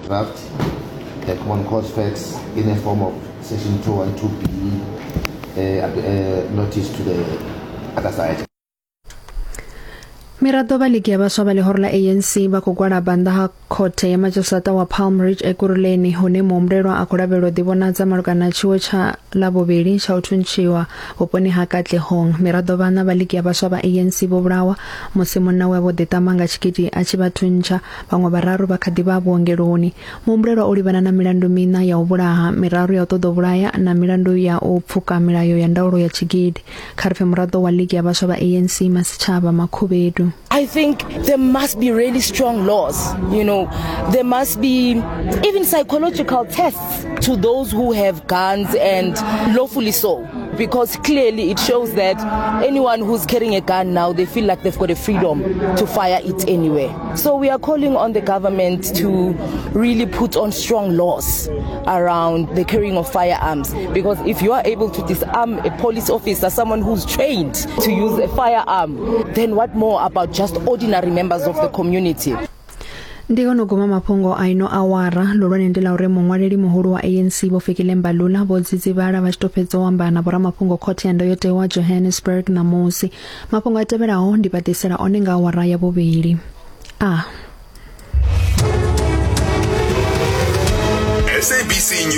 draft the Common Cause Facts in a form of Section 212B notice to the other side. Mirato ba leki ya baswa ba lehoro la ANC ba kokwala banda ha khothe ya majisata wa Palm Ridge ekuruleni hone momrelwa akolabelo dibonatsa malukana chiwo cha la bobedi cha uthuntshiwa bopone ha katlehong. Mirato bana ba leki ya baswa ba ANC bo bolawa mosemonna wa bodetamanga chikiti a chi bathuntsha bangwe bararo ba khadi ba boongeloni. Momrelwa o libana na milandu mina ya ubulaha miraru ya todo bulaya na milandu ya upfuka milayo ya ndaulo ya chigidi. Kharfe murato wa leki ya baswa ba ANC masitshaba makhubedu. I think there must be really strong laws, there must be even psychological tests to those who have guns and lawfully so, because clearly it shows that anyone who's carrying a gun now, they feel like they've got a freedom to fire it anywhere. So we are calling on the government to really put on strong laws around the carrying of firearms, because if you are able to disarm a police officer, someone who's trained to use a firearm, then what more about just ordinary members of the community? Ndigo no goma mapungo aino awara lolwane ndela ore mongwaleli moholo wa ANC bo fikile mbalula bo tsitsibala ba stopetso wambana bora mapungo court yando yote wa Johannesburg na Mosi mapungo atebela ho ndipatisela onenga awara ya bobeli SABC